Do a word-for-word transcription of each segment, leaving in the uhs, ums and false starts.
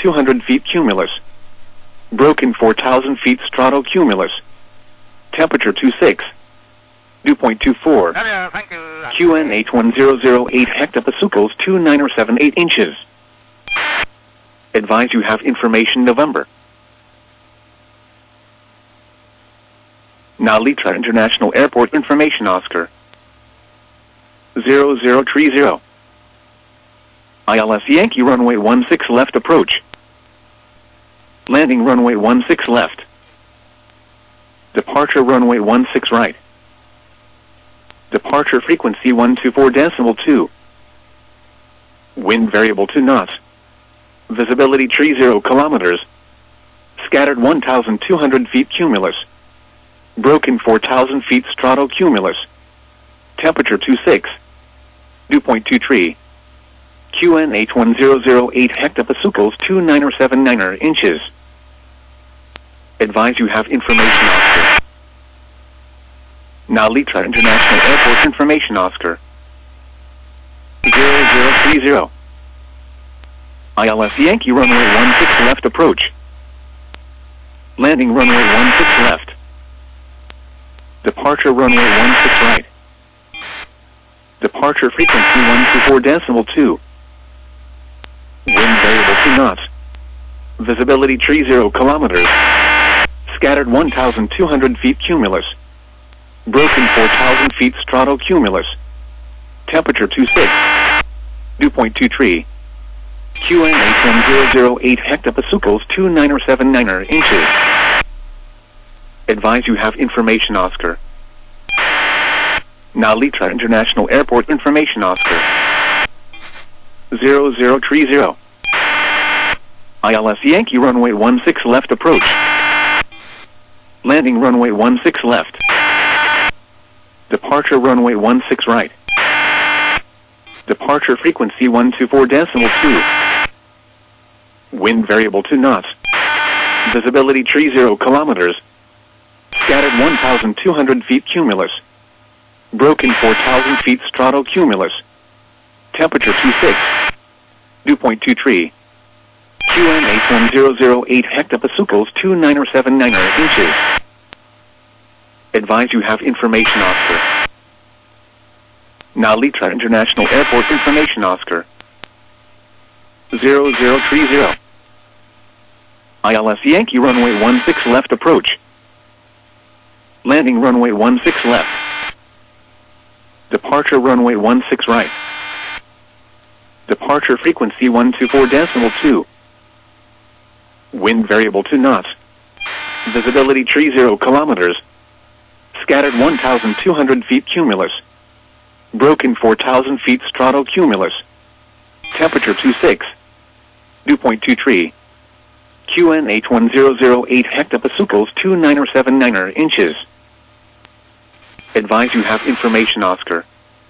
two hundred feet cumulus. Broken four thousand feet stratocumulus. Temperature two six. Dew point two four. Thank you. Q N H one zero zero eight hectopascals two nine or seven eight inches. Advise you have information November. Nalitra International Airport Information Oscar. zero zero three zero. I L S Yankee runway one six left approach. Landing runway one six left. Departure runway one six right. Departure frequency one two four decimal two. Wind variable to knots. Visibility tree zero kilometers. Scattered one thousand two hundred feet cumulus. Broken four thousand feet stratocumulus. Temperature two six. Dew point two three. Q N H one zero zero eight hectopascals two nine or seven nine inches. Advise you have information Oscar. Nalitra International Airport Information Oscar. zero zero three zero. I L S Yankee runway one six left approach. Landing runway one six left. Departure runway one six right. Departure frequency one two four decimal two. Wind variable to knots. Visibility tree zero kilometers. Scattered one thousand two hundred feet cumulus. Broken four thousand feet stratocumulus. Temperature two six. Dew point two three. Q N H one zero zero eight hectopascals two nine or seven nine inches. Advise you have information Oscar. Nalitra International Airport Information Oscar. zero zero three zero. I L S Yankee runway one six left approach. Landing runway one six left. Departure runway one six right. Departure frequency one two four decimal two. Wind variable to knots. Visibility tree zero kilometers. Scattered one thousand two hundred feet cumulus. Broken four thousand feet stratocumulus. Temperature two six. Dew point two three. Q N H one zero zero eight hectopascals two nine or seven nine inches. Advise you have information Oscar. Nalitra International Airport Information Oscar. zero zero three zero. I L S Yankee runway one six left approach. Landing runway one six left. Departure runway one six right. Departure frequency one two four decimal two. Wind variable to knots. Visibility tree zero kilometers. Scattered one thousand two hundred feet cumulus. Broken four thousand feet stratocumulus. Temperature two six. Dew point two three. Q N H one zero zero eight hectopascals two nine or seven nine inches. Advise you have information Oscar.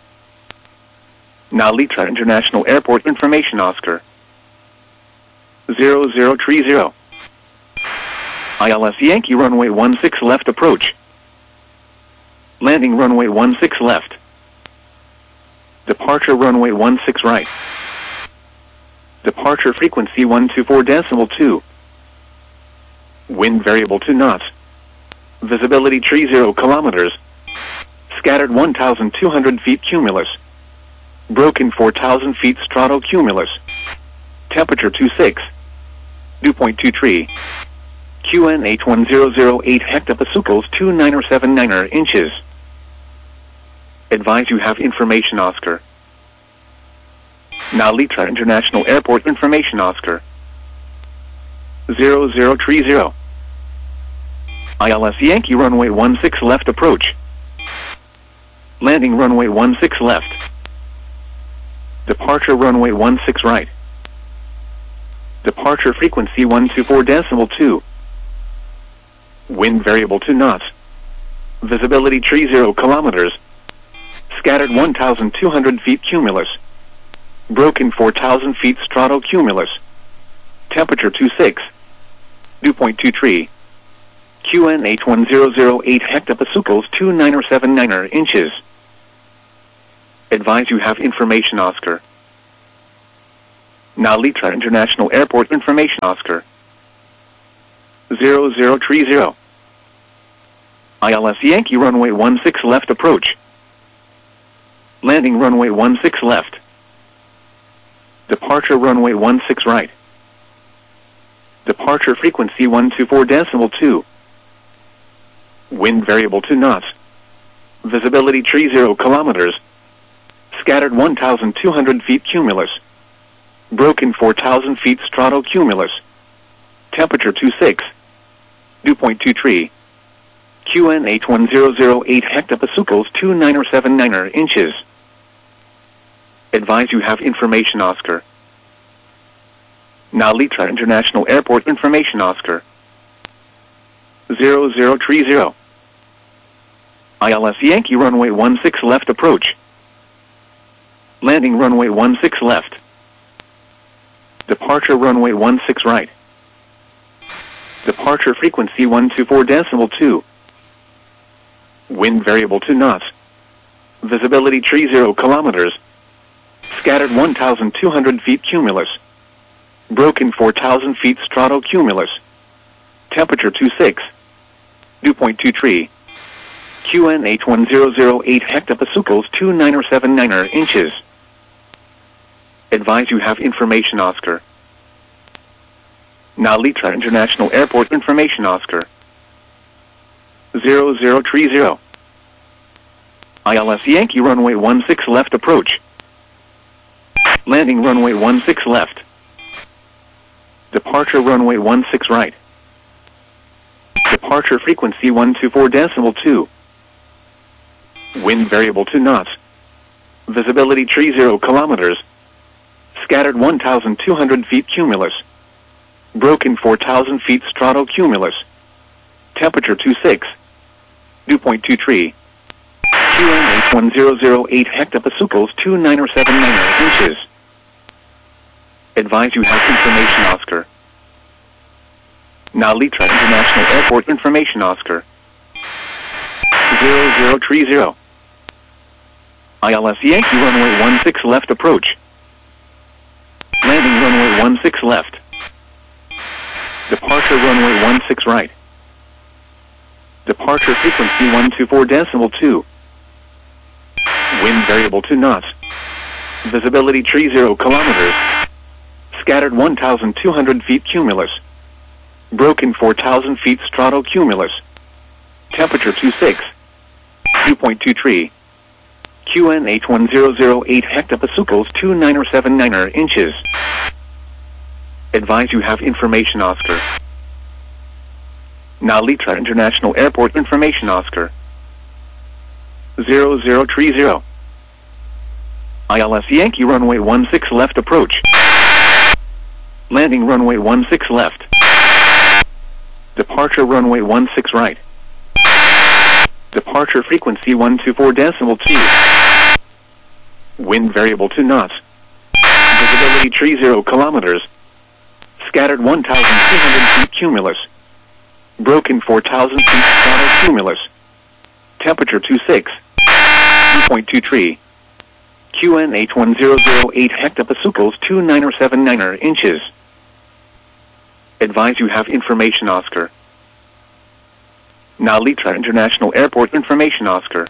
Nalitra International Airport Information Oscar. zero zero three zero. I L S Yankee runway one six left approach. Landing runway one six left. Departure runway one six right. Departure frequency one two four decimal two. Wind variable to knots. Visibility tree zero kilometers. Scattered one thousand two hundred feet cumulus. Broken four thousand feet stratocumulus. Temperature two six. Dew point two three. Q N H one zero zero eight hectopascals two nine or seven nine inches. Advise you have information Oscar. Nalitra International Airport Information Oscar. zero zero three zero. I L S Yankee runway one six left approach. Landing runway one six left. Departure runway one six right. Departure frequency one two four decimal two. Wind variable to knots. Visibility tree zero kilometers. Scattered one thousand two hundred feet cumulus. Broken four thousand feet stratocumulus. Temperature two six. Dew point two three. Q N H one zero zero eight hectopascals two nine or seven nine inches. Advise you have information Oscar. Now Litra International Airport information Oscar. zero zero three zero. I L S Yankee runway one six left approach. Landing runway one six left. Departure runway one six right. Departure frequency one two four decimal two. Wind variable two knots. Visibility three zero kilometers. Scattered one thousand two hundred feet cumulus. Broken four thousand feet stratocumulus. Temperature two six. Dew point two three. Q N eight one zero zero eight hectopascals two niner seven niner inches. Advise you have information Oscar. Now Litra International Airport information Oscar. zero zero three zero. I L S Yankee runway one six left approach. Landing runway one six left. Departure runway one six right. Departure frequency one two four decimal two. Wind variable two knots. Visibility three zero kilometers. Scattered one thousand two hundred feet cumulus. Broken four thousand feet stratocumulus. Temperature two six. Dew point two three. Q N eight one zero zero eight hectopascals two niner seven niner inches. Advise you have information Oscar. Now Litra International Airport information Oscar. zero zero three zero. I L S Yankee runway one six left approach. Landing runway one six left. Departure runway one six right. Departure frequency one two four decimal two. Wind variable two knots. Visibility three zero kilometers. Scattered one thousand two hundred feet cumulus. Broken four thousand feet stratocumulus. Temperature two six. Dew point two three. Q N eight one zero zero eight hectopascals two niner seven niner inches. Advise you have information Oscar. Now Litra International Airport information Oscar. zero zero three zero. I L S Yankee runway one six left approach. Landing runway one six left. Departure runway one six right. Departure frequency one two four decimal two. Wind variable two knots. Visibility three zero kilometers. Scattered one thousand two hundred feet cumulus. Broken four thousand feet stratocumulus. Temperature two six. Dew point two three. Q N eight one zero zero eight hectopascals two niner seven niner inches. Advise you have information Oscar. Now Litra International Airport information Oscar. zero zero three zero. I L S Yankee runway one six left approach. Landing runway one six left. Departure runway one six right. Departure frequency one two four decimal two. Wind variable two knots. Visibility three zero kilometers. Scattered one thousand two hundred feet cumulus. Broken four thousand feet stratocumulus. Temperature two six. Dew point two three. Q N eight one zero zero eight hectopascals two niner seven niner inches. Advise you have information Oscar. Now Litra International Airport information Oscar.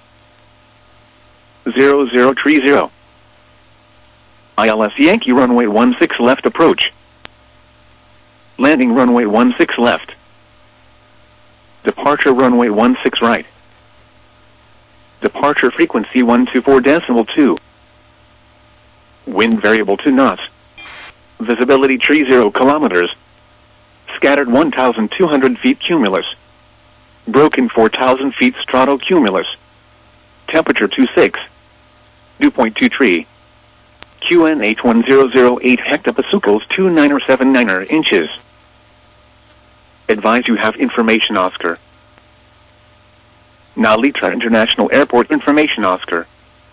zero zero three zero. I L S Yankee runway one six left approach. Landing runway one six left. Departure runway one six right. Departure frequency one two four decimal two. Wind variable two knots. Visibility three zero kilometers. Scattered one thousand two hundred feet cumulus. Broken four thousand feet stratocumulus. Temperature two six. Dew point two three. Q N eight one zero zero eight hectopascals two niner seven niner inches. Advise you have information Oscar. Now Litra International Airport information Oscar.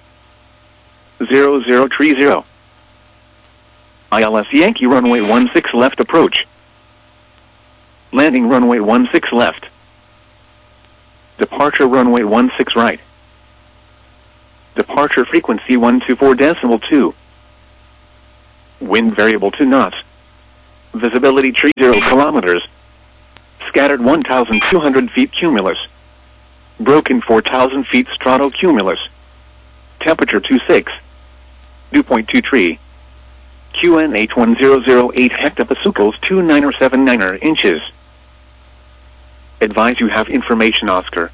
zero zero three zero. I L S Yankee runway one six left approach. Landing runway one six left. Departure runway one six right. Departure frequency one two four decimal two. Wind variable to knots. Visibility tree zero kilometers. Scattered one thousand two hundred feet cumulus. Broken four thousand feet stratocumulus. Temperature two six. Dew point two three. Q N H one zero zero eight hectopascals two niner seven niner inches. Advise you have information Oscar.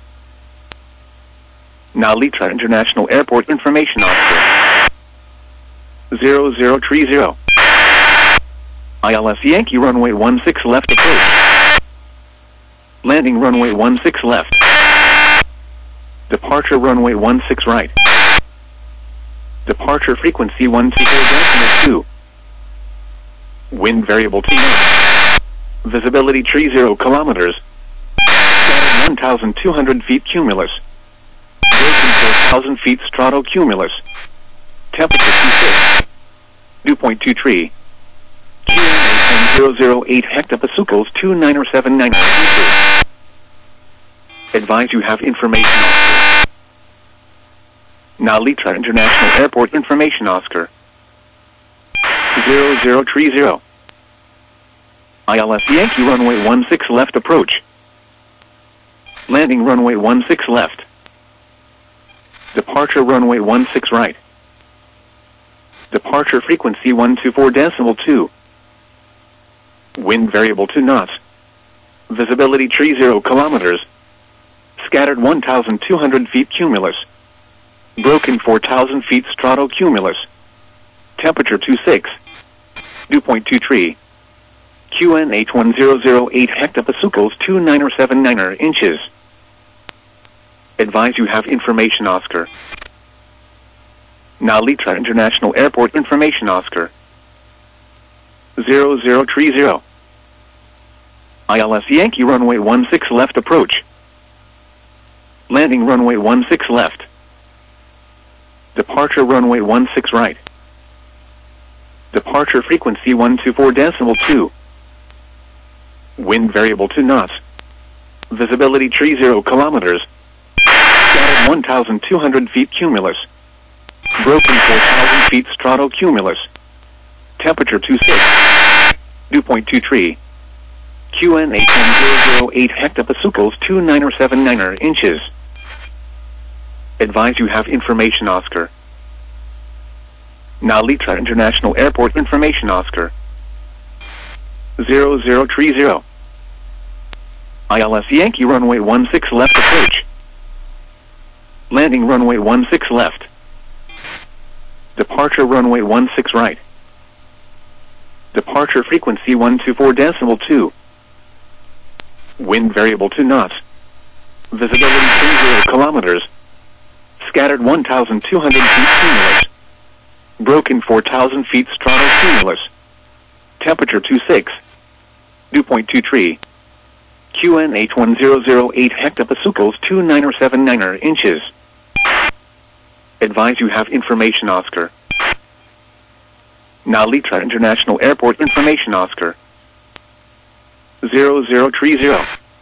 Nalitra International Airport information Oscar. zero zero three zero. I L S Yankee runway one six left approach. Landing runway one six left. Departure runway one six right. Departure frequency one two four decimal two. Wind variable to knots. Visibility tree zero kilometers. Scattered one thousand two hundred feet cumulus. Broken four thousand feet stratocumulus. Temperature two six. Dew point two three. Q N H one zero zero eight hectopascals two niner seven niner inches. Advise you have information Oscar. Nalitra International Airport information Oscar. zero zero three zero. I L S Yankee runway one six left approach. Landing runway one six left. Departure runway one six right. Departure frequency one two four decimal two. Wind variable to knots. Visibility tree zero kilometers. Scattered one thousand two hundred feet cumulus. Broken four thousand feet stratocumulus. Temperature two six. Dew point two three. Q N H one zero zero eight hectopascals two niner seven niner inches. Advise you have information Oscar. Nalitra International Airport information Oscar. zero zero three zero. I L S Yankee runway one six left approach. Landing runway one six left. Departure runway one six right. Departure frequency one two four decimal two. Wind variable to knots. Visibility tree zero kilometers. Scattered one thousand two hundred feet cumulus. Broken four thousand feet stratocumulus. Temperature two six. Dew point two three. Q N H one zero zero eight hectopascals two niner seven niner inches. Advise you have information Oscar. Nalitra International Airport information Oscar. zero zero three zero. I L S Yankee runway one six left approach. Landing runway one six left. Departure runway one six right. Departure frequency one two four decimal two. Wind variable to knots. Visibility three zero kilometers. Scattered one thousand two hundred feet cumulus. Broken four thousand feet stratocumulus. Temperature two six. Dew point two three. Q N H one zero zero eight hectopascals two niner seven niner inches. Advise you have information Oscar. Nalitra International Airport information Oscar. zero zero three zero.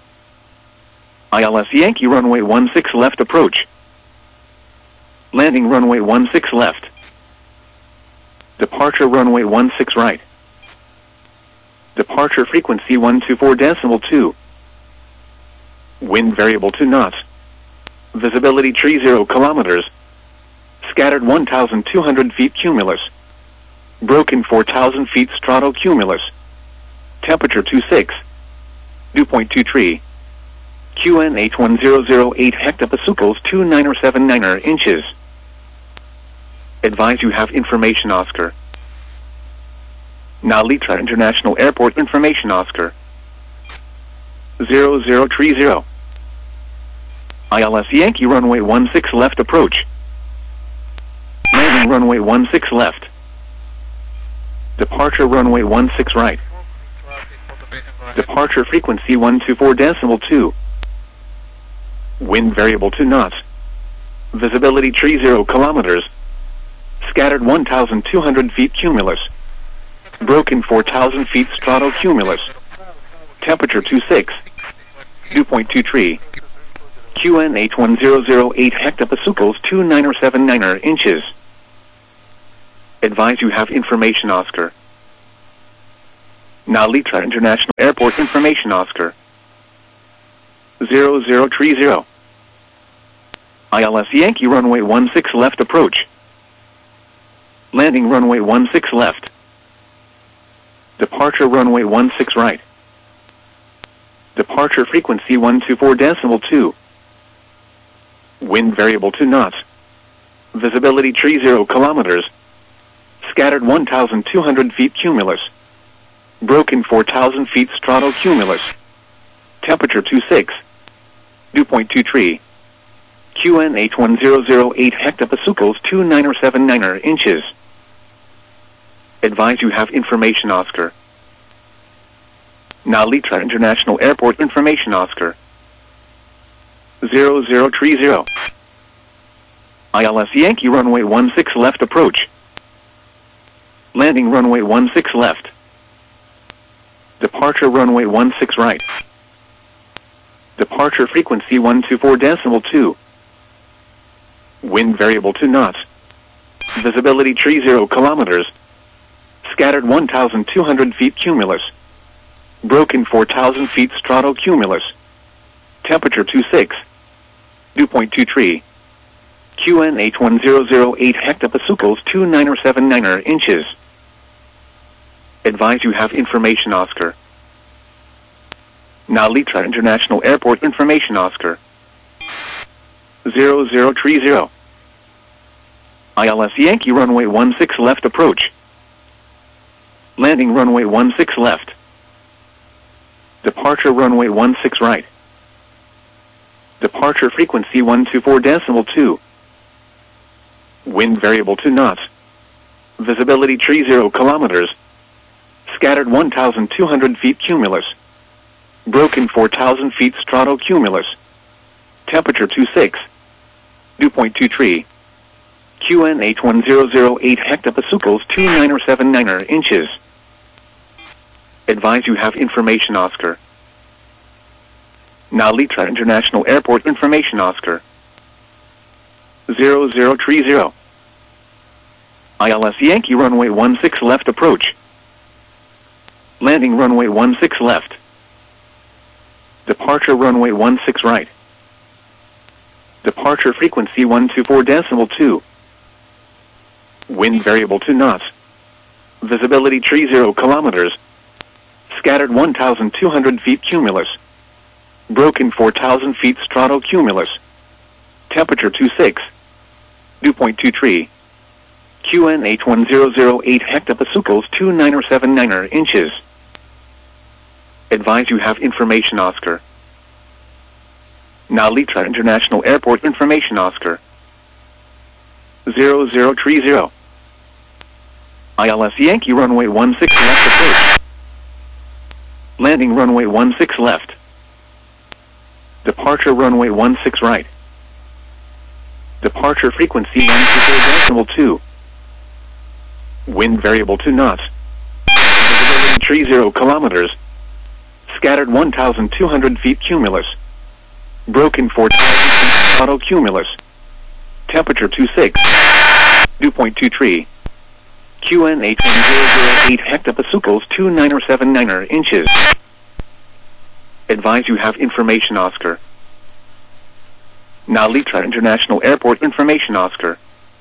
I L S Yankee runway one six left approach. Landing runway one six left. Departure runway one six right. Departure frequency one two four decimal two. Wind variable to knots. Visibility tree zero kilometers. Scattered one thousand two hundred feet cumulus. Broken four thousand feet stratocumulus. Temperature two six. Dew point two three. Q N H one zero zero eight hectopascals two niner seven niner inches. Advise you have information Oscar. Nalitra International Airport information Oscar. zero zero three zero. I L S Yankee runway one six left approach. Landing runway one six left. Departure runway one six right. Departure frequency one two four decimal two. Wind variable to knots. Visibility tree zero kilometers. Scattered one thousand two hundred feet cumulus. Broken four thousand feet stratocumulus. Temperature two six. Dew point two three. Q N H one zero zero eight hectopascals two niner seven niner inches. Advise you have information, Oscar. Nalitra International Airport information, Oscar. zero zero three zero. I L S Yankee runway one six left approach. Landing runway one six left. Departure runway one six right. Departure frequency one two four decimal two. Wind variable two knots. Visibility tree zero kilometers. Scattered one thousand two hundred feet cumulus. Broken four thousand feet stratocumulus. Temperature two six. Dew point two three. Q N H one zero zero eight hectopascals two nine seven nine inches. Advise you have information, Oscar. Nalitra International Airport information, Oscar. zero zero three zero. I L S Yankee runway one six left approach. Landing runway one six left. Departure runway one six right. Departure frequency one two four decimal two. Wind variable two knots. Visibility tree zero kilometers. Scattered one thousand two hundred feet cumulus. Broken four thousand feet stratocumulus. Temperature two six. Dew point two three. Q N H one zero zero eight hectopascals two nine seven nine inches. Advise you have information, Oscar. Nalitra International Airport information, Oscar. zero zero three zero. I L S Yankee runway one six left approach. Landing runway one six left. Departure runway one six right. Departure frequency one two four decimal two. Wind variable two knots. Visibility tree zero kilometers. Scattered one thousand two hundred feet cumulus. Broken four thousand feet stratocumulus. Temperature two six. Dew point two three. Q N H one zero zero eight hectopascals two nine seven nine inches. Advise you have information, Oscar. Nalitra International Airport information, Oscar. zero zero three zero. I L S Yankee runway one six left approach. Landing runway one six left. Departure runway one six right. Departure frequency one two four decimal two. Wind variable two knots. Visibility tree zero kilometers. Scattered one thousand two hundred feet cumulus. Broken four thousand feet stratocumulus. Temperature two six. Dew point two three. Q N H one zero zero eight hectopascals two nine seven nine inches. Advise you have information, Oscar. Nalitra International Airport information, Oscar. zero zero three zero. I L S Yankee runway one six left approach. Landing runway one six left. Departure runway one six right. Departure frequency one two four decimal two. Wind variable two knots. Visibility tree zero kilometers. Scattered one thousand two hundred feet cumulus. Broken four thousand feet stratocumulus. Temperature two six. Dew point two three. Q N H one zero zero eight hectopascals two nine seven nine inches. Advise you have information, Oscar. Nalitra International Airport information, Oscar.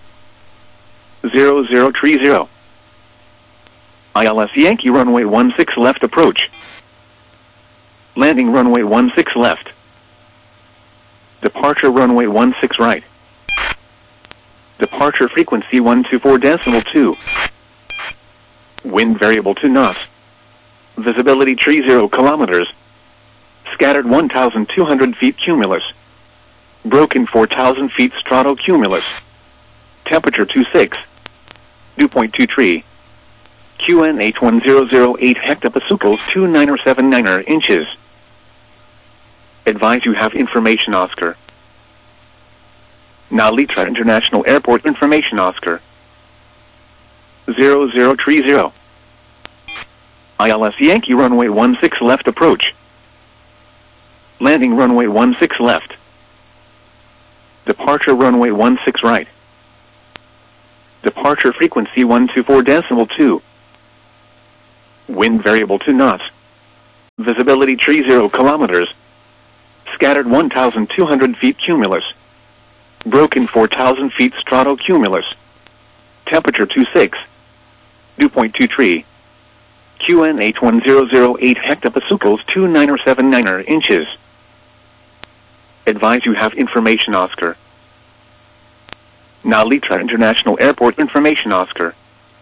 zero zero three zero. I L S Yankee runway one six left approach. Landing runway one six left. Departure runway one six right. Departure frequency one two four decimal two. Wind variable two knots. Visibility tree zero kilometers. Scattered one thousand two hundred feet cumulus. Broken four thousand feet stratocumulus. Temperature two six. Dew point two three. Q N H one zero zero eight hectopascals two nine seven nine inches. Advise you have information, Oscar. Nalitra International Airport information, Oscar. zero zero three zero. I L S Yankee runway one six left approach. Landing runway one six left. Departure runway one six right. Departure frequency one two four decimal two. Wind variable to knots. Visibility tree zero kilometers. Scattered one thousand two hundred feet cumulus. Broken four thousand feet stratocumulus. Temperature two six. Dew point two three. Q N H one zero zero eight hectopascals two nine seven nine inches. Advise you have information Oscar. Nalitra International Airport information Oscar.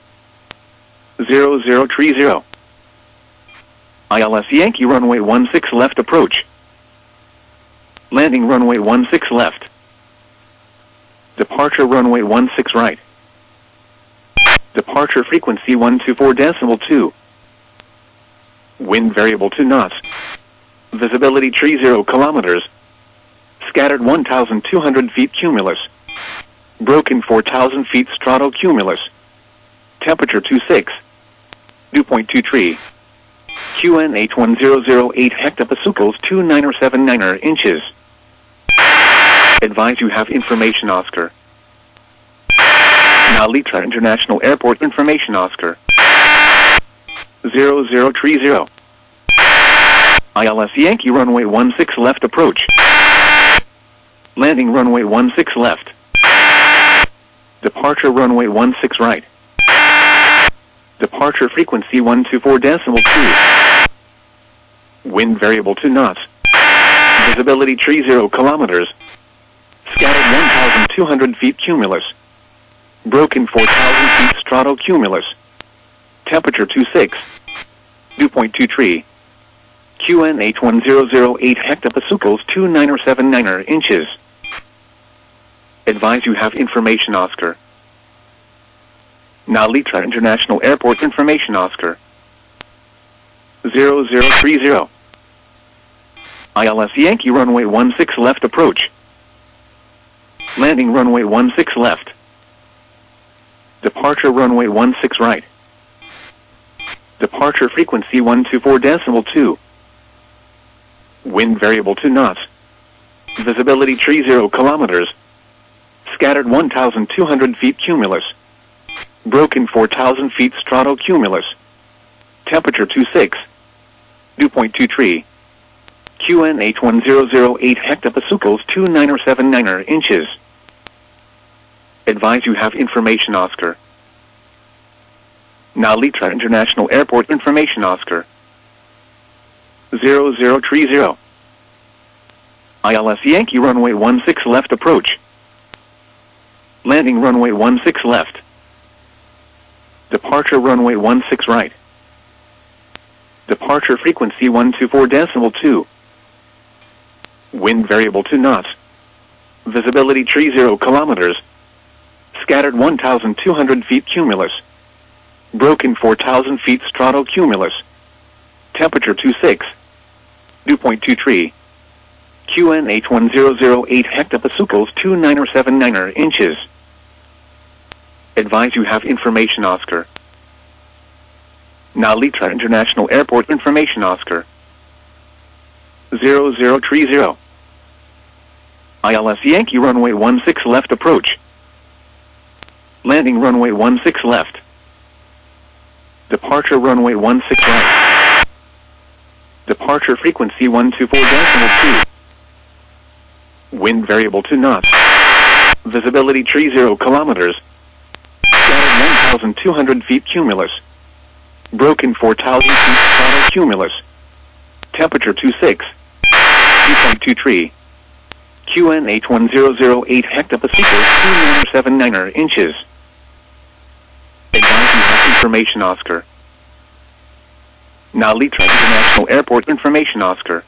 zero zero three zero. I L S Yankee runway one six left approach. Landing runway one six left. Departure runway one six right. Departure frequency one two four decimal two. Wind variable to knots. Visibility tree zero kilometers. Scattered one thousand two hundred feet cumulus. Broken four thousand feet stratocumulus. Temperature two six. Dew point two three. Q N H one zero zero eight hectopascals two nine seven nine inches. Advise you have information Oscar. Nalitra International Airport information Oscar. zero zero three zero. I L S Yankee runway one six left approach. Landing runway one six left. Departure runway one six right. Departure frequency one two four decimal two. Wind variable to knots. Visibility tree zero kilometers. Scattered one thousand two hundred feet cumulus. Broken four thousand feet stratocumulus. Temperature two six. Dew point two three. Q N H one zero zero eight hectopascals two nine seven nine inches. Advise you have information Oscar. Nalitra International Airport information Oscar. zero zero three zero. I L S Yankee runway one six left approach. Landing runway one six left. Departure runway one six right. Departure frequency one two four decimal two. Wind variable to knots. Visibility tree zero kilometers. Scattered one thousand two hundred feet cumulus. Broken four thousand feet stratocumulus. Temperature two six. Dew point two three. Q N H one zero zero eight hectopascals two nine seven nine inches. Advise you have information Oscar. Nalitra International Airport information Oscar. zero zero three zero. I L S Yankee runway one six left approach. Landing runway one six left. Departure runway one six right. Departure frequency one two four decimal two. Wind variable to knots. Visibility tree zero kilometers. Scattered one thousand two hundred feet cumulus. Broken four thousand feet stratocumulus. Temperature two six. Dew point two three. Q N H one zero zero eight hectopascals two nine seven nine inches. Advise you have information Oscar. Nalitra International Airport information Oscar. zero zero three zero. I L S Yankee runway one six left approach. Landing runway one six left. Departure runway one six right. Departure frequency one two four decimal two. Wind variable to knots. Visibility tree zero kilometers. Scattered one thousand two hundred feet cumulus. Broken four thousand feet stratocumulus. Temperature two six. Dew point two three. Q N H one zero zero eight hectopascals two nine seven nine inches. Advise you have information Oscar. Nalitra International Airport information Oscar.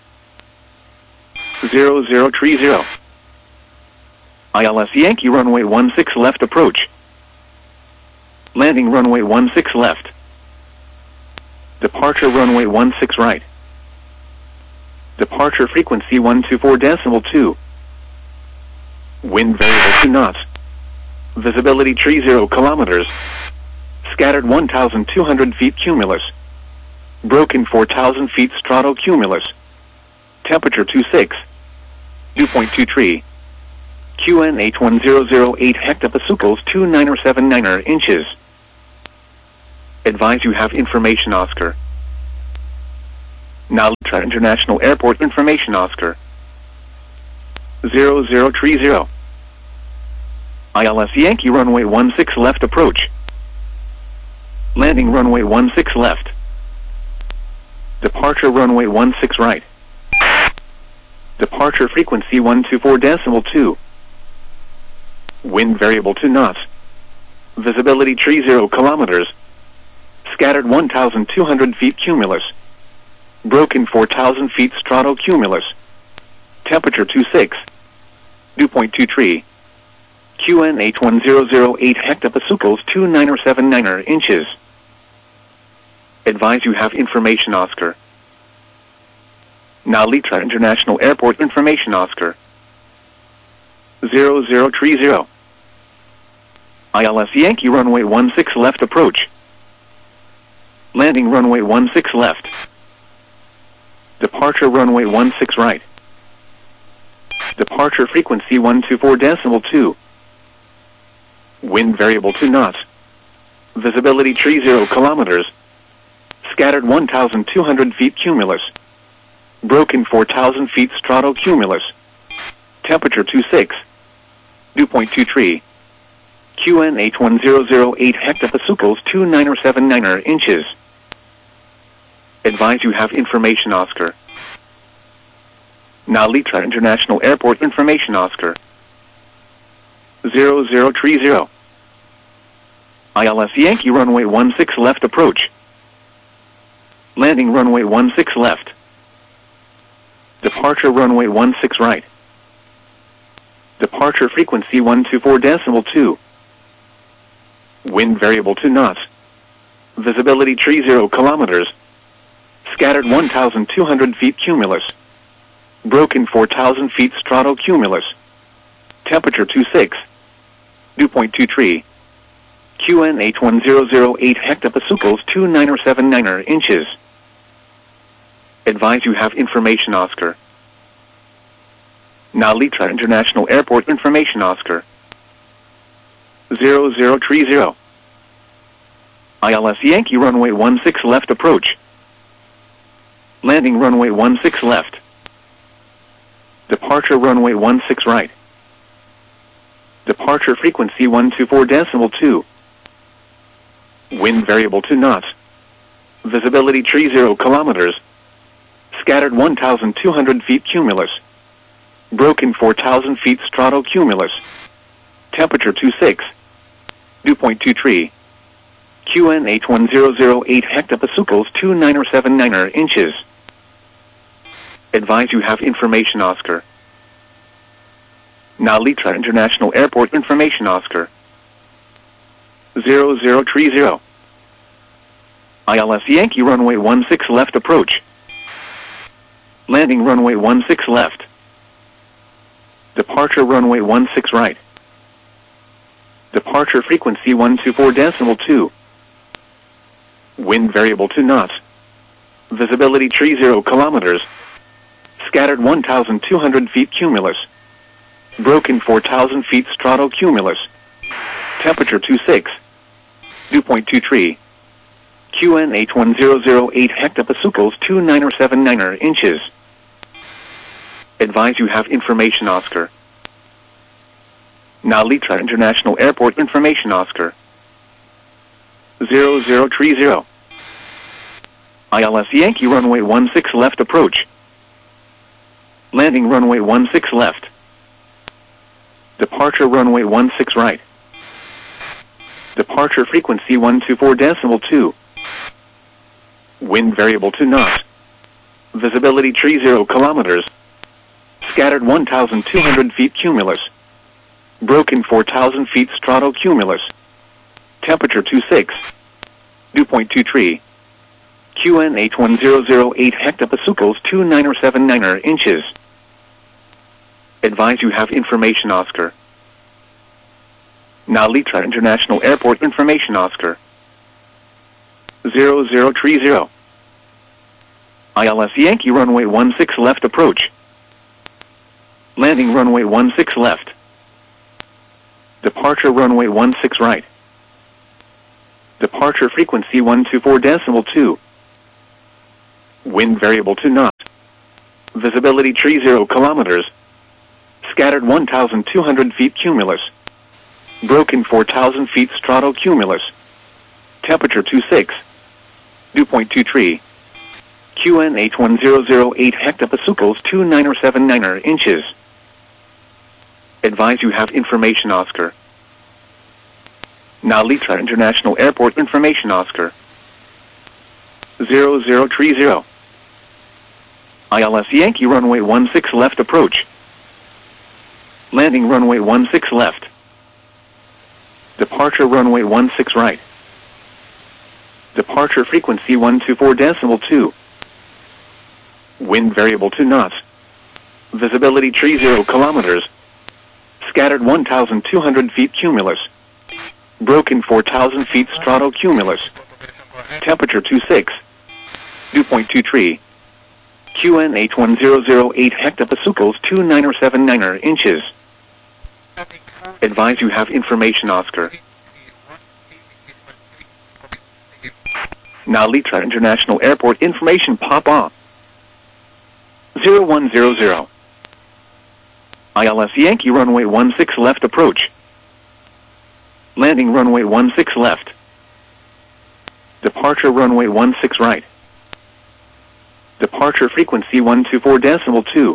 zero zero three zero. I L S Yankee runway one six left approach. Landing runway one six left. Departure runway one six right. Departure frequency one two four decimal two. Wind variable to knots. Visibility tree zero kilometers. Scattered one thousand two hundred feet cumulus. Broken four thousand feet stratocumulus. Temperature two six. Dew point two three. Q N H one zero zero eight hectopascals two nine seven nine inches. Advise you have information Oscar. Now try International Airport information Oscar. zero zero three zero. I L S Yankee runway one six left approach. Landing runway one six left. Departure runway one six right. Departure frequency one two four decimal two. Wind variable to knots. Visibility tree zero kilometers. Scattered one thousand two hundred feet cumulus. Broken four thousand feet stratocumulus. Temperature two six. Dew point two three. Q N H one zero zero eight hectopascals two nine seven nine inches. Advise you have information Oscar. Now Litra International Airport information Oscar. zero zero three zero. I L S Yankee runway one six left approach. Landing runway one six left. Departure runway one six right. Departure frequency one two four decimal two. Wind variable to knots. Visibility tree zero kilometers. Scattered one thousand two hundred feet cumulus. Broken four thousand feet stratocumulus. Temperature two six. Dew point two three. Q N H one zero zero eight hectopascals two nine seven nine inches. Advise you have information Oscar. Now Litra International Airport information Oscar. zero zero three zero. I L S Yankee runway one six left approach. Landing runway one six left. Departure runway one six right. Departure frequency one two four decimal two. Wind variable to knots. Visibility tree zero kilometers. Scattered one thousand two hundred feet cumulus. Broken four thousand feet stratocumulus. Temperature two six. Dew point two three. Q N H one zero zero eight hectopascals two nine seven nine inches. Advise you have information Oscar. Now Litra International Airport information Oscar. zero zero three zero. I L S Yankee runway one six left approach. Landing runway one six left. Departure runway one six right. Departure frequency one two four decimal two. Wind variable to knots. Visibility tree zero kilometers. Scattered one thousand two hundred feet cumulus. Broken four thousand feet stratocumulus. Temperature two six. Dew point two three. Q N H one zero zero eight hectopascals two nine seven nine inches. Advise you have information Oscar. Now Litra International Airport information Oscar. zero zero three zero. I L S Yankee runway one six left approach. Landing runway one six left. Departure runway one six right. Departure frequency one two four decimal two. Wind variable to knots. Visibility tree zero kilometers. Scattered one thousand two hundred feet cumulus. Broken four thousand feet stratocumulus. Temperature two six. Dew point two three. Q N H one zero zero eight hectopascals two nine seven nine inches. Advise you have information Oscar. Now Litra International Airport information Oscar. zero zero three zero. I L S Yankee runway one six left approach. Landing runway one six left. Departure runway one six right. Departure frequency one two four decimal two. Wind variable to knots. Visibility tree zero kilometers. Scattered one thousand two hundred feet cumulus. Broken four thousand feet stratocumulus. Temperature two six. Dew point two three. Q N H one zero zero eight hectopascals two nine seven nine inches. Advise you have information Oscar. Now Litra International Airport information Oscar. zero zero three zero. I L S Yankee runway one six left approach. Landing runway one six left. Departure runway one six right. Departure frequency one two four decimal two. Wind variable to knot. Visibility tree zero kilometers. Scattered one thousand two hundred feet cumulus. Broken four thousand feet stratocumulus. Temperature two six. Dew point two three. Q N H one zero zero eight hectopascals two nine seven nine inches. Advise you have information Oscar. Nalitra International Airport information Oscar. zero zero three zero. I L S Yankee runway one six left approach. Landing runway one six left. Departure runway one six right. Departure frequency one two four decimal two. Wind variable to knots. Visibility tree zero kilometers. Scattered one thousand two hundred feet cumulus. Broken four thousand feet stratocumulus. Temperature two six. Dew point two three. Q N H one zero zero eight hectopascals two nine seven nine inches. Advise you have information Oscar. Nalitra International Airport information Papa. zero one zero zero. I L S Yankee runway one six left approach. Landing runway one six left. Departure runway one six right. Departure frequency one two four decimal two.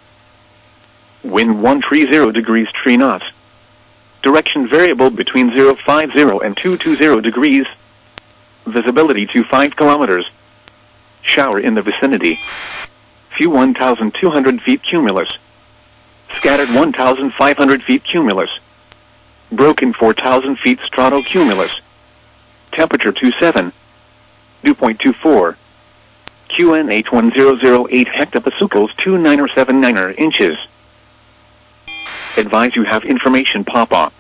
Wind one three zero degrees three knots. Direction variable between zero five zero and two two zero degrees. Visibility to five kilometers. Shower in the vicinity. Few one thousand two hundred feet cumulus. Scattered one thousand five hundred feet cumulus. Broken four thousand feet stratocumulus. Temperature two seven. Dew point two four. Q N H one zero zero eight hectopascals two nine seven nine inches. Advise you have information Papa.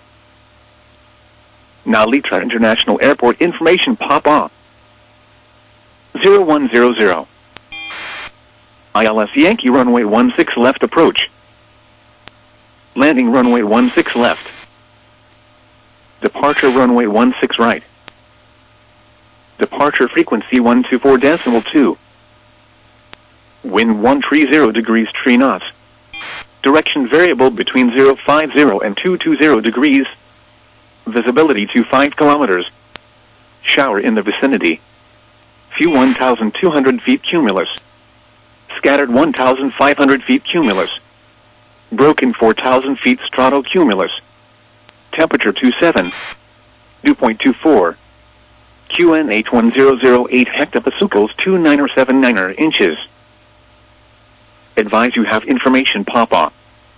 Nalitra International Airport information Papa. zero one zero zero. I L S Yankee runway one six left approach. Landing runway one six left. Departure runway one six right. Departure frequency one two four decimal two. Wind one three zero degrees three knots. Direction variable between zero five zero and two two zero degrees. Visibility to five kilometers. Shower in the vicinity. Few one thousand two hundred feet cumulus. Scattered one thousand five hundred feet cumulus. Broken four thousand feet stratocumulus. Temperature two seven. Dew point two four. Q N H one zero zero eight hectopascals two nine seven nine inches. Advise you have information Papa.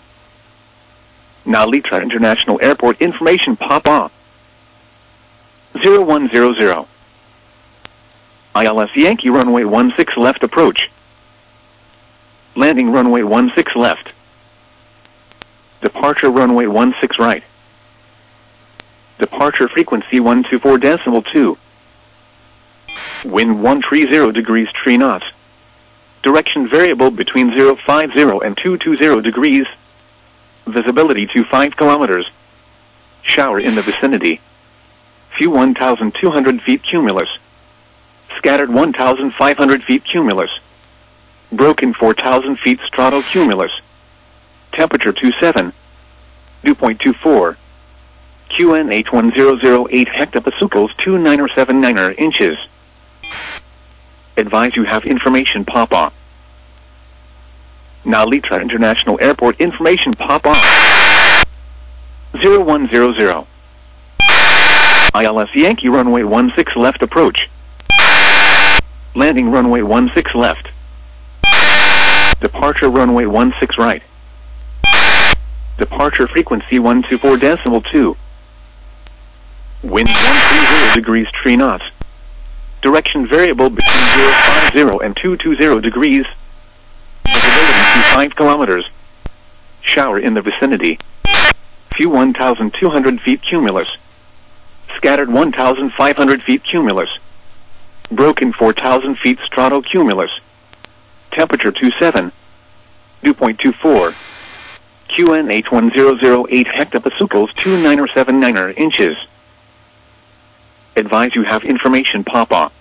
Nalitra International Airport information Papa. zero one zero zero. I L S Yankee runway one six left approach. Landing runway one six left. Departure runway one six right. Departure frequency one two four decimal two. Wind one three zero degrees three knots. Direction variable between zero five zero and two two zero degrees. Visibility to five kilometers. Shower in the vicinity. Few one thousand two hundred feet cumulus. Scattered one thousand five hundred feet cumulus. Broken four thousand feet stratocumulus. Temperature two seven. Dew point two four. Q N H one zero zero eight hectopascals two nine seven nine inches. Advise you have information Papa. Nalitra International Airport information Papa. zero one zero zero. I L S Yankee runway one six left approach. Landing runway one six left. Departure runway one six right. Departure frequency one two four decimal two. Wind one three zero degrees three knots. Direction variable between zero five zero and two two zero degrees. Visibility to five kilometers. Shower in the vicinity. Few one thousand two hundred feet cumulus. Scattered one thousand five hundred feet cumulus. Broken four thousand feet stratocumulus. Temperature two seven. Dew point two four. Q N H one zero zero eight hectopascals two nine seven nine inches. Advise you have information pop off.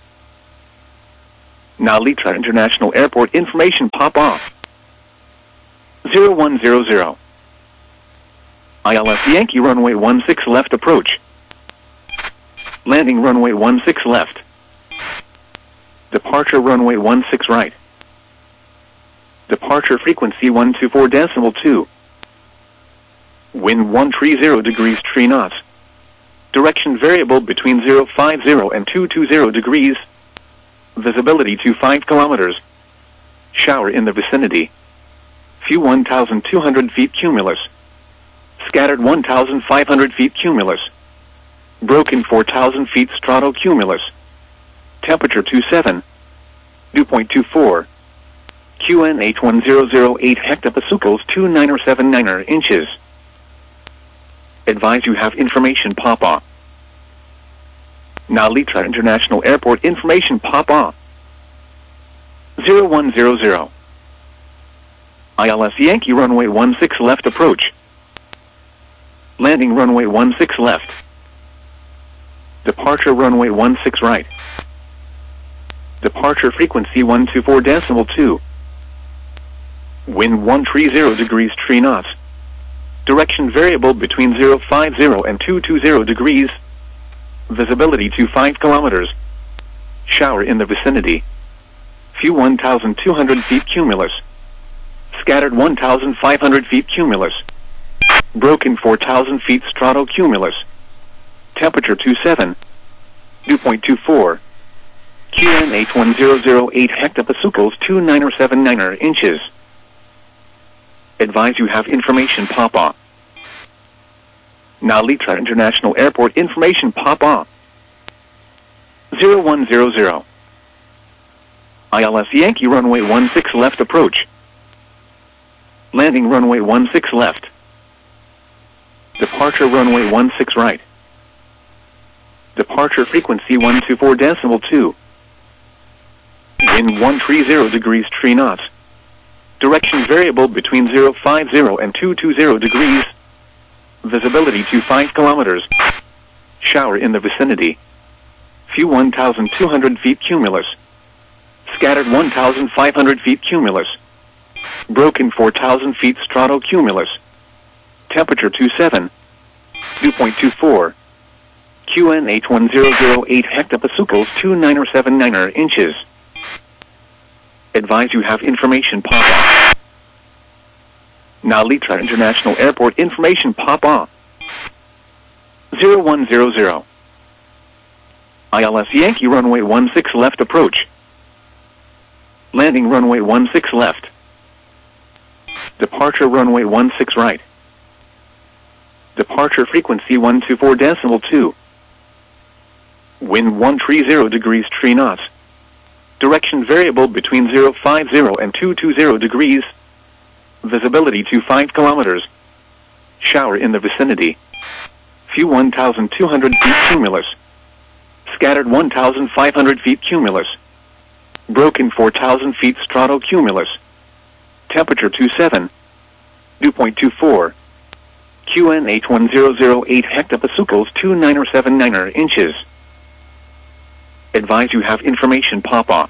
Nalitra International Airport information pop off. zero one zero zero. I L S Yankee runway one six left approach. Landing runway one six left. Departure runway one six right. Departure frequency one two four decimal two. Wind one three zero degrees three knots. Direction variable between zero five zero and two two zero degrees. Visibility to five kilometers. Shower in the vicinity. Few one thousand two hundred feet cumulus. Scattered one thousand five hundred feet cumulus. Broken four thousand feet stratocumulus. Temperature twenty-seven. Dew point two four. Q N H one zero zero eight hectopascals two nine seven nine inches. Advise you have information pop off. Nalitra International Airport information pop off. zero one zero zero. I L S Yankee runway one six left approach. Landing runway one six left. Departure runway one six right. Departure frequency one two four decimal two. Wind one three zero degrees three knots. Direction variable between zero five zero and two two zero degrees. Visibility to five kilometers. Shower in the vicinity. Few one thousand two hundred feet cumulus. Scattered one thousand five hundred feet cumulus. Broken four thousand feet stratocumulus. Temperature twenty-seven. Dew point two four. Q N H one zero zero eight hectopascals two nine seven nine inches. Advise you have information pop off. Nalitra International Airport information pop off. zero one zero zero. I L S Yankee runway one six left approach. Landing runway one six left. Departure runway one six right. Departure frequency one two four decimal two. Wind one three zero degrees three knots. Direction variable between zero five zero and two two zero degrees. Visibility to five kilometers. Shower in the vicinity. Few one thousand two hundred feet cumulus. Scattered one thousand five hundred feet cumulus. Broken four thousand feet stratocumulus. Temperature twenty-seven. Dew point two four. Q N H one zero zero eight hectopascals two nine seven nine inches. Advise you have information pop off. Nalitra International Airport information pop off. zero one zero zero. I L S Yankee runway one six left approach. Landing runway one six left. Departure runway one six right. Departure frequency one two four decimal two. Wind one three zero degrees three knots. Direction variable between zero five zero and two two zero degrees. Visibility to five kilometers. Shower in the vicinity. Few one thousand two hundred feet cumulus. Scattered one thousand five hundred feet cumulus. Broken four thousand feet stratocumulus. Temperature twenty-seven. Dew point two four. Q N H one zero zero eight hectopascals two nine seven nine inches. Advise you have information pop off.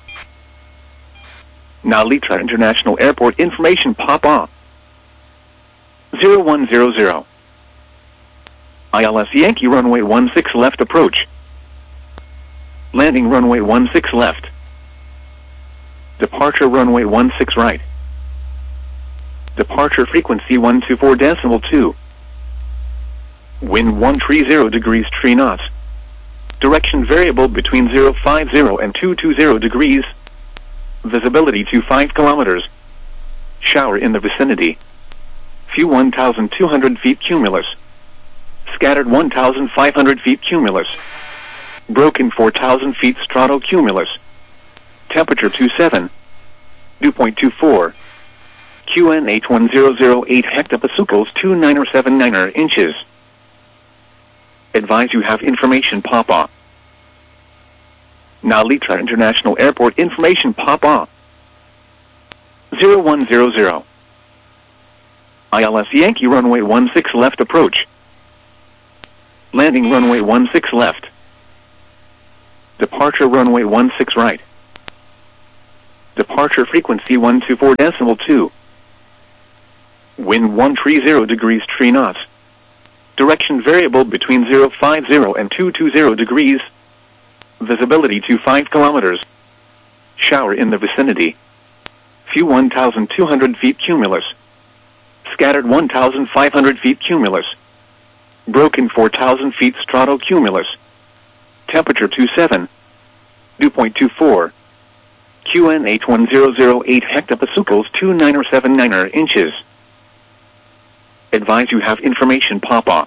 Nalitra International Airport information pop off. zero one zero zero. I L S Yankee runway one six left approach. Landing runway one six left. Departure runway one six right. Departure frequency one two four decimal two. Wind one three zero degrees three knots. Direction variable between zero five zero and two two zero degrees. Visibility to five kilometers. Shower in the vicinity. Few one thousand two hundred feet cumulus. Scattered one thousand five hundred feet cumulus. Broken four thousand feet stratocumulus. Temperature twenty-seven. Dew point two four. Q N H one zero zero eight hectopascals two nine seven nine inches. Advise you have information pop off. Nalitra International Airport information pop off. zero one zero zero. I L S Yankee runway one six left approach. Landing runway one six left. Departure runway one six right. Departure frequency one two four decimal two. Wind one three zero degrees three knots. Direction variable between zero five zero and two two zero degrees. Visibility to five kilometers. Shower in the vicinity. Few one thousand two hundred feet cumulus. Scattered one thousand five hundred feet cumulus. Broken four thousand feet stratocumulus. Temperature twenty-seven. Dew point two four. Q N eight one zero zero eight hectopascals two nine seven nine inches. Advise you have information Papa.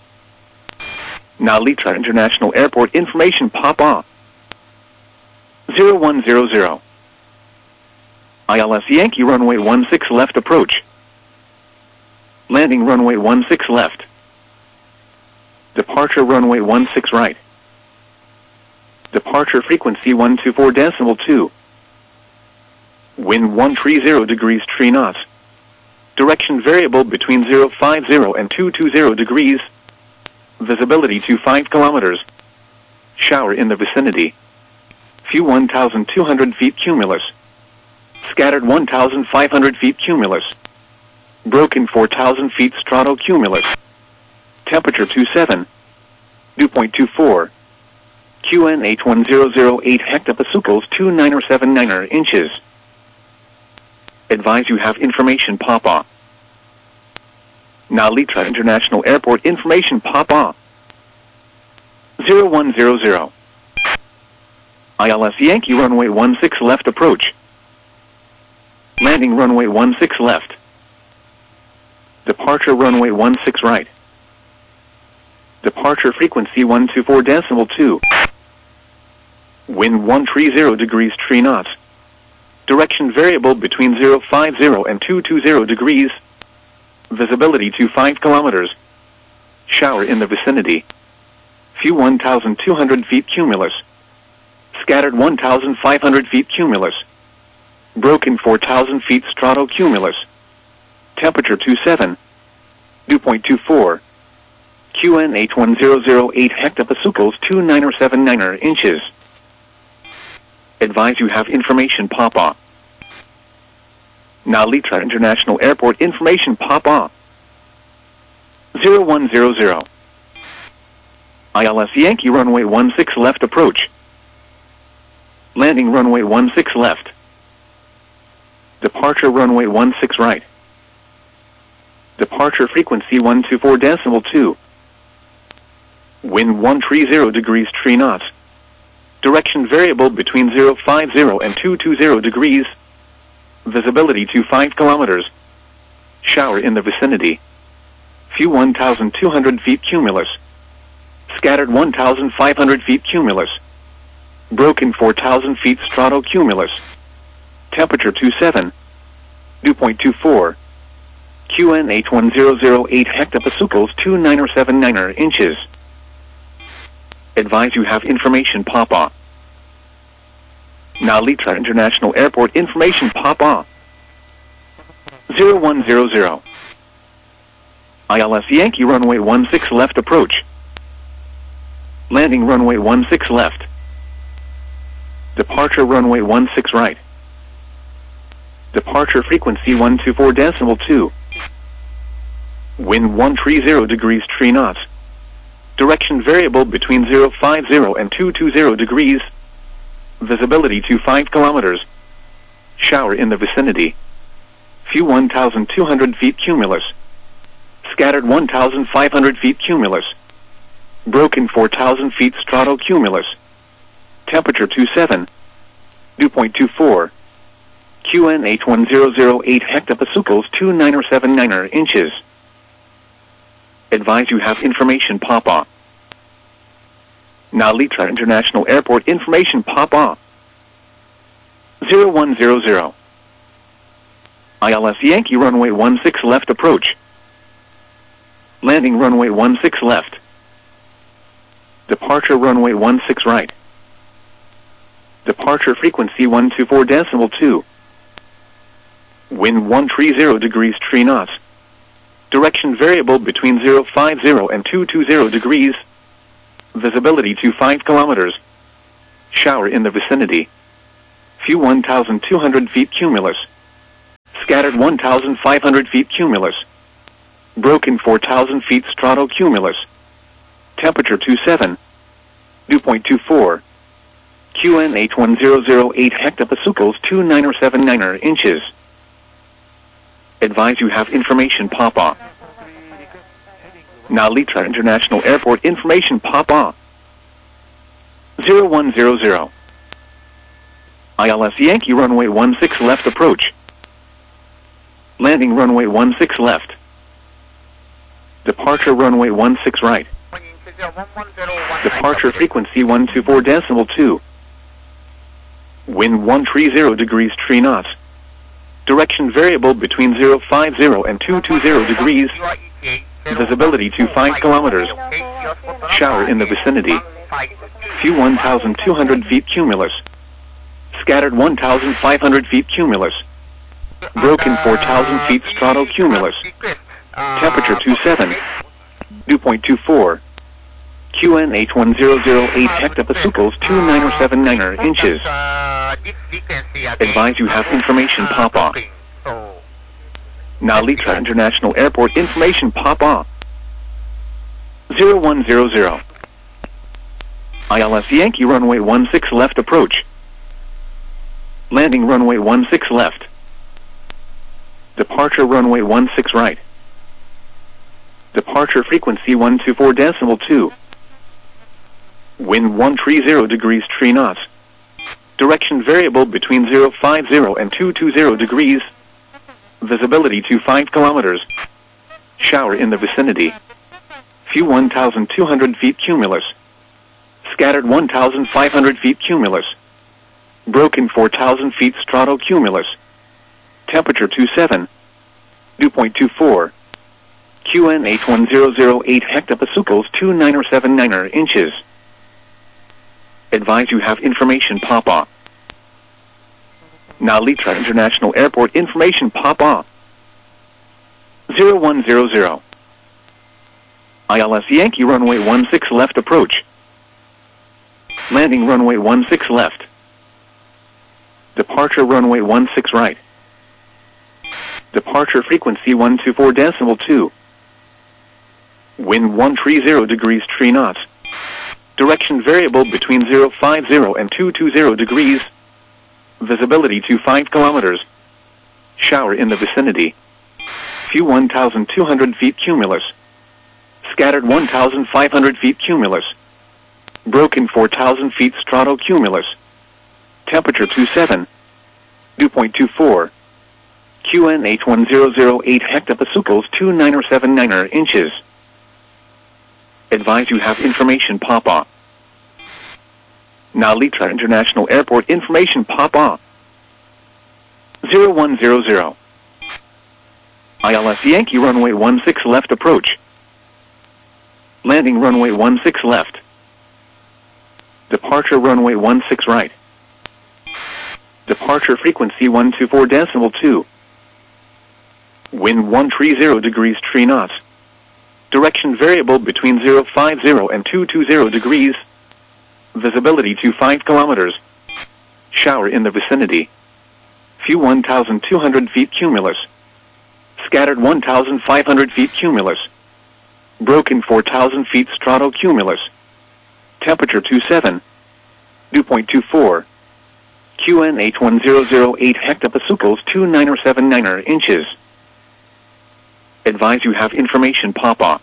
Narita International Airport information Papa. zero one zero zero. I L S Yankee runway one six left approach. Landing runway one six left. Departure runway one six right. Departure frequency one two four decimal two. Wind one three zero degrees three knots. Direction variable between zero five zero and two two zero degrees. Visibility to five kilometers. Shower in the vicinity. Few one thousand two hundred feet cumulus. Scattered one thousand five hundred feet cumulus. Broken four thousand feet stratocumulus. Temperature twenty-seven. Dew point two four. Q N eight one zero zero eight hectopascals two nine seven nine inches. Advise you have information Papa. Narita International Airport information Papa. zero one zero zero. I L S Yankee runway one six left approach. Landing runway one six left. Departure runway one six right. Departure frequency one two four decimal two. Wind one three zero degrees three knots. Direction variable between zero five zero and two two zero degrees. Visibility to five kilometers. Shower in the vicinity. Few one thousand two hundred feet cumulus. Scattered one thousand five hundred feet cumulus. Broken four thousand feet stratocumulus. Temperature twenty-seven. Dew point two four. Q N eight one zero zero eight hectopascals two nine seven nine inches. Advise you have information Papa. Narita International Airport information Papa. zero one zero zero. I L S Yankee runway one six left approach. Landing runway one six left. Departure runway one six right. Departure frequency one two four decimal two. Wind one three zero degrees three knots. Direction variable between zero five zero and two two zero degrees. Visibility to five kilometers. Shower in the vicinity. Few one thousand two hundred feet cumulus. Scattered one thousand five hundred feet cumulus. Broken four thousand feet stratocumulus. Temperature twenty-seven. Dew point two four. Q N eight one zero zero eight hectopascals two nine seven nine inches. Advise you have information Papa. Narita International Airport information Papa. zero one zero zero. I L S Yankee runway one six left approach. Landing runway one six left. Departure runway one six right. Departure frequency one two four decimal two. Wind one three zero degrees three knots. Direction variable between zero five zero and two two zero degrees. Visibility to five kilometers. Shower in the vicinity. Few one thousand two hundred feet cumulus. Scattered one thousand five hundred feet cumulus. Broken four thousand feet stratocumulus. Temperature twenty-seven. Dew point two four. Q N eight one zero zero eight hectopascals two nine seven nine inches. Advise you have information Papa. Narita International Airport information Papa. zero one zero zero. I L S Yankee runway one six left approach. Landing runway one six left. Departure runway one six right. Departure frequency one two four decimal two. Wind one three zero degrees three knots. Direction variable between zero five zero and two two zero degrees. Visibility to five kilometers. Shower in the vicinity. Few one thousand two hundred feet cumulus. Scattered one thousand five hundred feet cumulus. Broken four thousand feet stratocumulus. Temperature twenty-seven. Dew point two four. Q N H one zero zero eight hectopascals two nine seven nine inches. Advise you have information pop-off. Narita International Airport information pop-off. zero one zero zero. I L S Yankee runway one six left approach. Landing runway one six left. Departure runway one six right. Departure frequency one two four decimal two. Wind one three zero degrees three knots. Direction variable between zero five zero and two two zero degrees. Visibility to five kilometers. Shower in the vicinity. Few one thousand two hundred feet cumulus. Scattered one thousand five hundred feet cumulus. Broken four thousand feet stratocumulus. Temperature twenty-seven. Dew point two four. Q N H one zero zero eight hectopascals two nine seven nine inches. Advise you have information pop-off. Narita International Airport information pop-off. zero one zero zero. I L S Yankee runway one six left approach. Landing runway one six left. Departure runway one six right. Departure frequency one two four decimal two. Wind one three zero degrees three knots. Direction variable between zero five zero and two two zero degrees. Visibility to five kilometers. Shower in the vicinity. Few one thousand two hundred feet cumulus. Scattered one thousand five hundred feet cumulus. Broken four thousand feet stratocumulus. Temperature twenty-seven. Dew point two four. Q N H one zero zero eight hectopascals two nine seven nine inches. Advise you have information pop-off. Narita International Airport information pop-off. zero one zero zero. I L S Yankee runway one six left approach. Landing runway one six left. Departure runway one six right. Departure frequency one two four decimal two. Wind one three zero degrees three knots. Direction variable between zero five zero and two two zero degrees. Visibility to five kilometers. Shower in the vicinity. Few one thousand two hundred feet cumulus. Scattered one thousand five hundred feet cumulus. Broken four thousand feet stratocumulus. Temperature twenty-seven. Dew point two four. Q N H one zero zero eight hectopascals two nine seven nine inches. Advise you have information pop-off. Narita International Airport information pop-off. zero one zero zero. I L S Yankee runway one six left approach. Landing runway one six left. Departure runway one six right. Departure frequency one two four decimal two. Wind one three zero degrees three knots. Direction variable between zero five zero and two two zero degrees. Visibility to five kilometers. Shower in the vicinity. Few one thousand two hundred feet cumulus. Scattered one thousand five hundred feet cumulus. Broken four thousand feet stratocumulus. Temperature twenty-seven. Dew point two four. Q N H one zero zero eight hectopascals two nine seven nine inches. Advise you have information pop-off.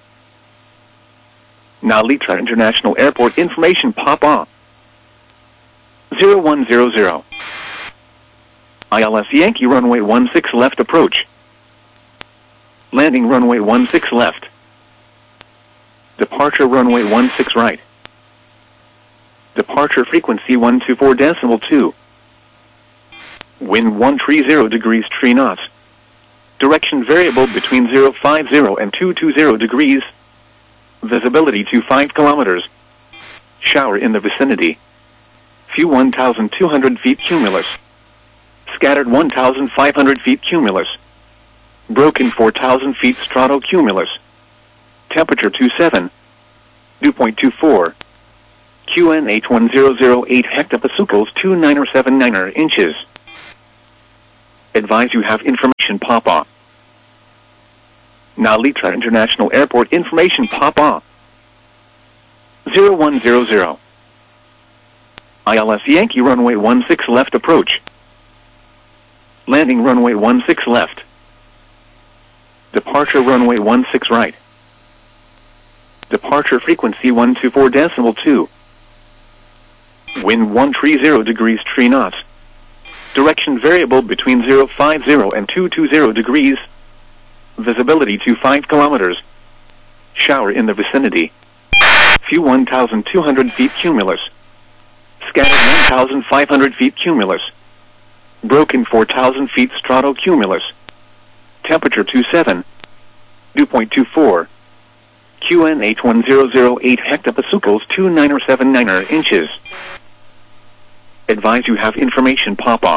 Narita International Airport information pop-off. zero one zero zero. I L S Yankee runway one six left approach. Landing runway one six left. Departure runway one six right. Departure frequency one two four decimal two. Wind one three zero degrees three knots. Direction variable between zero five zero and two two zero degrees. Visibility to five kilometers. Shower in the vicinity. Few one thousand two hundred feet cumulus. Scattered one thousand five hundred feet cumulus. Broken four thousand feet stratocumulus. Temperature two seven. Dew point two four. Q N H one zero zero eight hectopascals two nine seven nine inches. Advise you have information Papa. Nalitra International Airport information Papa. zero one zero zero. I L S Yankee runway one six left approach. Landing runway one six left. Departure runway one six right. Departure frequency one two four decimal two. Wind one three zero degrees three knots. Direction variable between zero five zero and two two zero degrees. Visibility to five kilometers. Shower in the vicinity. Few one thousand two hundred feet cumulus. Scattered one thousand five hundred feet cumulus. Broken four thousand feet stratocumulus. Temperature two seven. Dew point two four. Q N H one zero zero eight hectopascals two nine seven nine inches. Advise you have information Papa.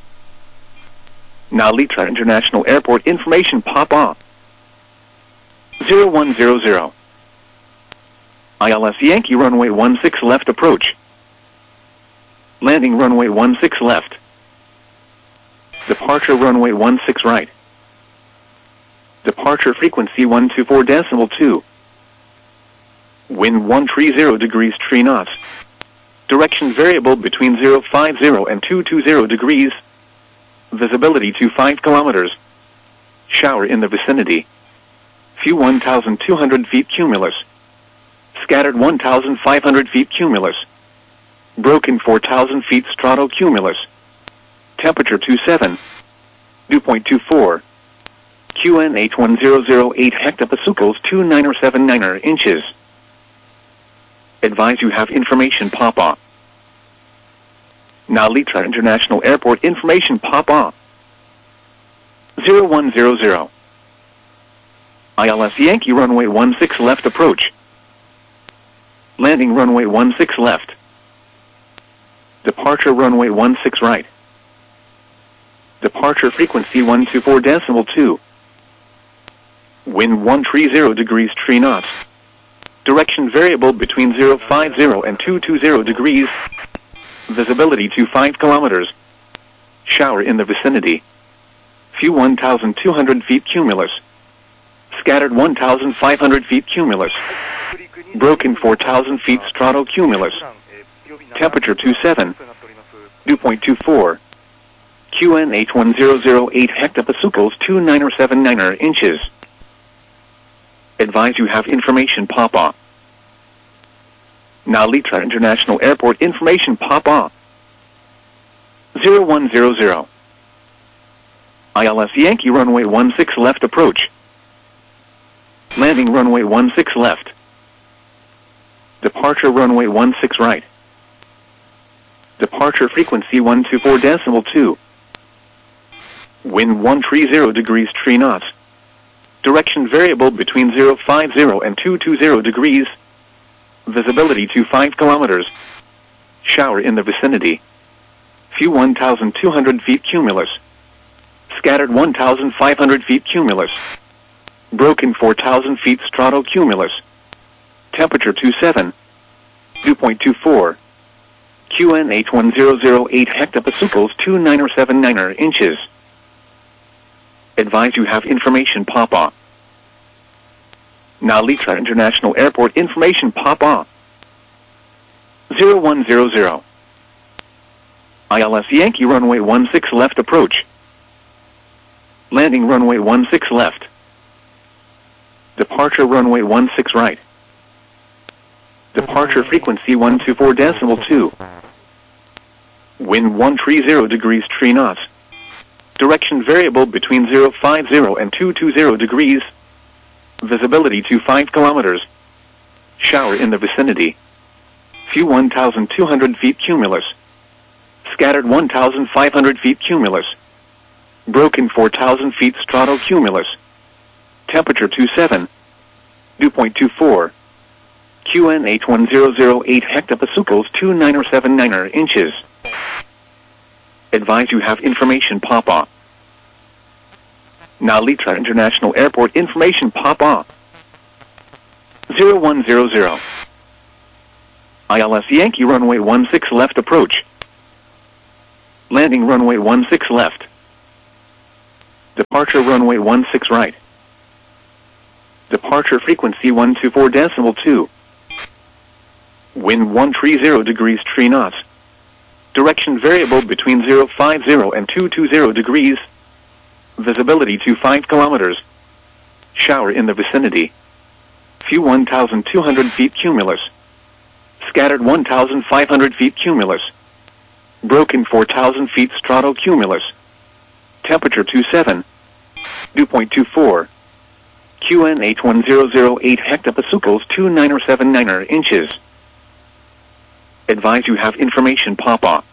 Nalitra International Airport information Papa. zero one zero zero. I L S Yankee runway one six left approach. Landing runway one six left. Departure runway one six right. Departure frequency one two four decimal two. Wind one three zero degrees three knots. Direction variable between zero five zero and two two zero degrees. Visibility to five kilometers. Shower in the vicinity. Few one thousand two hundred feet cumulus. Scattered one thousand five hundred feet cumulus. Broken four thousand feet stratocumulus. Temperature two seven. Dew point two four. Q N H one zero zero eight hectopascals two nine seven nine inches. Advise you have information Papa. Nalitra International Airport information Papa. zero one zero zero. I L S Yankee runway one six left approach. Landing runway one six left. Departure runway one six right. Departure frequency one two four decimal two. Wind one three zero degrees three knots. Direction variable between zero five zero and two two zero degrees. Visibility to five kilometers. Shower in the vicinity. Few one thousand two hundred feet cumulus. Scattered one thousand five hundred feet cumulus. Broken four thousand feet stratocumulus. Temperature two seven. Dew point two four. Q N H one zero zero eight hectopascals two nine seven nine inches. Advise you have information Papa. Nalitra International Airport information Papa. zero one zero zero. I L S Yankee runway one six left approach. Landing runway one six left. Departure runway one six right. Departure frequency one two four decimal two. Wind one three zero degrees three knots. Direction variable between zero five zero and two two zero degrees. Visibility to five kilometers. Shower in the vicinity. Few one thousand two hundred feet cumulus. Scattered one thousand five hundred feet cumulus. Broken four thousand feet stratocumulus. Temperature two seven. Dew point two four. Q N H one zero zero eight hectopascals two nine seven nine inches. Advise you have information Papa. Nalitra International Airport information Papa. zero one zero zero. I L S Yankee runway one six left approach. Landing runway one six left. Departure runway one six right. Departure frequency one two four decimal two. Wind one three zero degrees three knots. Direction variable between zero five zero and two two zero degrees. Visibility to five kilometers. Shower in the vicinity. Few one thousand two hundred feet cumulus. Scattered one thousand five hundred feet cumulus. Broken four thousand feet stratocumulus. Temperature two seven. Dew point two four. Q N H one zero zero eight hectopascals two nine seven nine inches. Advise you have information Papa. Nalitra International Airport information pop-up. zero one zero zero. I L S Yankee runway one six left approach. Landing runway one six left. Departure runway one six right. Departure frequency one two four decimal two. Wind one three zero degrees three knots. Direction variable between zero five zero and two two zero degrees. Visibility to five kilometers. Shower in the vicinity. Few one thousand two hundred feet cumulus. Scattered one thousand five hundred feet cumulus. Broken four thousand feet stratocumulus. Temperature twenty-seven. Dew point two four. Q N H one zero zero eight hectopascals two nine seven nine inches. Advise you have information pop-up.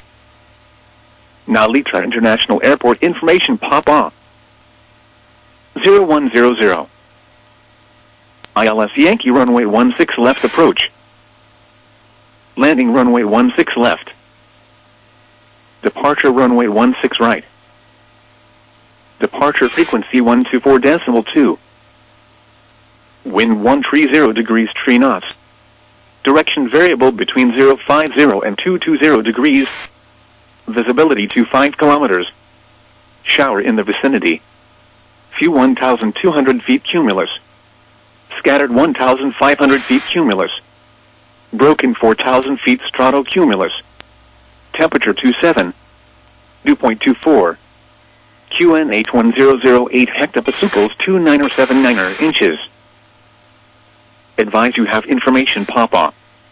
Nalitra International Airport information pop-up. zero one zero zero. I L S Yankee runway one six left approach. Landing runway one six left. Departure runway one six right. Departure frequency one two four decimal two. Wind one three zero degrees three knots. Direction variable between zero five zero and two two zero degrees. Visibility to five kilometers. Shower in the vicinity. Few one thousand two hundred feet cumulus. Scattered one thousand five hundred feet cumulus. Broken four thousand feet stratocumulus. Temperature twenty-seven. Dew point two four. Q N H one zero zero eight hectopascals two nine seven nine inches. Advise you have information pop-up.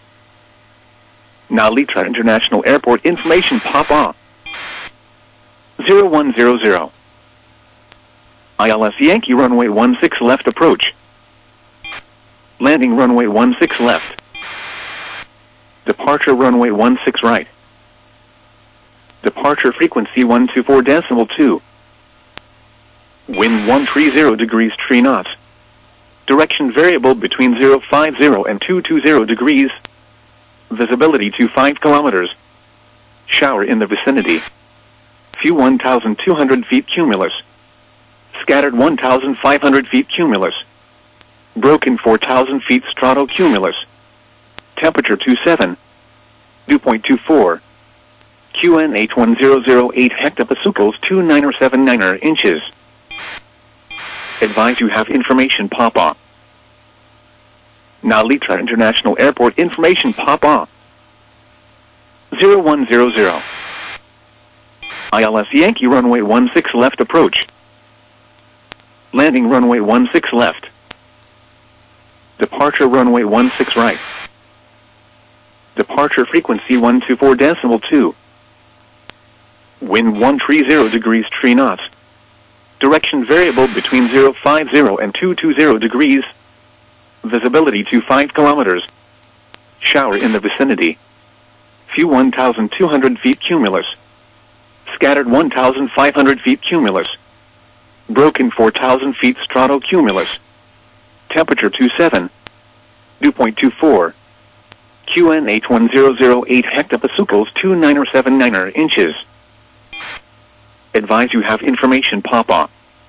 Nalitra International Airport information pop-up. zero one zero zero. I L S Yankee runway one six left approach. Landing runway one six left. Departure runway one six right. Departure frequency one two four decimal two. Wind one three zero degrees three knots. Direction variable between zero five zero and two two zero degrees. Visibility to five kilometers. Shower in the vicinity. Few one thousand two hundred feet cumulus. Scattered one thousand five hundred feet cumulus. Broken four thousand feet stratocumulus. Temperature twenty-seven. Dew point two four. Q N H one zero zero eight hectopascals two nine seven nine inches. Advise you have information pop-up. Nalitra International Airport information pop-up. zero one zero zero. I L S Yankee runway one six left approach. Landing runway one six left. Departure runway one six right. Departure frequency one two four decimal two. Wind one three zero degrees three knots. Direction variable between zero five zero and two two zero degrees. Visibility to five kilometers. Shower in the vicinity. Few one thousand two hundred feet cumulus. Scattered one thousand five hundred feet cumulus. Broken four thousand feet stratocumulus. Temperature twenty-seven. Dew point two four. Q N H one zero zero eight hectopascals two nine seven nine inches. Advise you have information pop-up.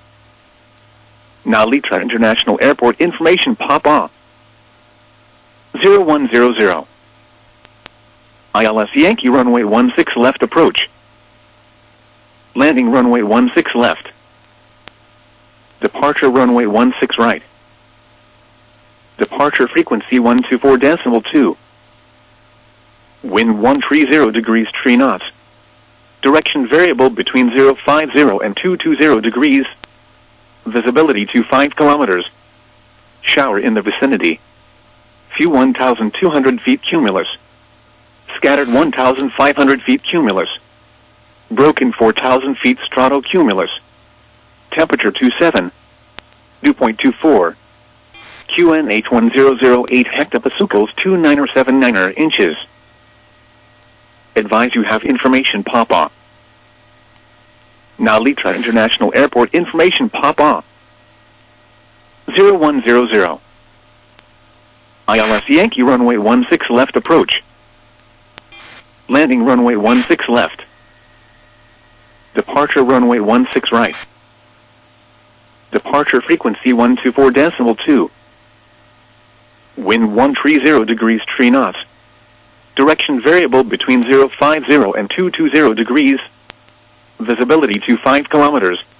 Nalitra International Airport information pop-up. zero one zero zero. I L S Yankee runway one six left approach. Landing runway one six left. Departure runway one six right. Departure frequency one two four decimal two. Wind one three zero degrees three knots. Direction variable between zero five zero and two two zero degrees. Visibility to five kilometers. Shower in the vicinity. Few one thousand two hundred feet cumulus. Scattered one thousand five hundred feet cumulus. Broken four thousand feet stratocumulus. Temperature twenty-seven. Dew point two four. Q N H one zero zero eight hectopascals two nine seven nine inches. Advise you have information pop-up. Nalitra International Airport information pop-up. zero one zero zero. I L S Yankee runway one six left approach. Landing runway one six left. Departure runway one six right. departure frequency one two four decimal two. Wind one three zero degrees three knots. Direction variable between zero five zero and two two zero degrees. Visibility to five kilometers.